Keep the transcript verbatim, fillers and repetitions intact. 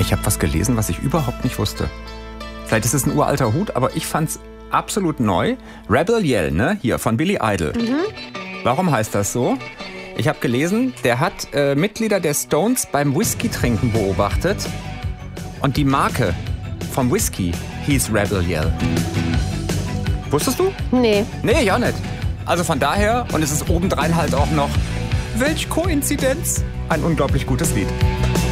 Ich habe was gelesen, was ich überhaupt nicht wusste. Vielleicht ist es ein uralter Hut, aber ich fand's absolut neu. Rebel Yell, ne? Hier, von Billy Idol. Mhm. Warum heißt das so? Ich habe gelesen, der hat äh, Mitglieder der Stones beim Whisky-Trinken beobachtet. Und die Marke vom Whisky hieß Rebel Yell. Wusstest du? Nee. Nee, ja nicht. Also von daher, und es ist obendrein halt auch noch, welch Koinzidenz, ein unglaublich gutes Lied.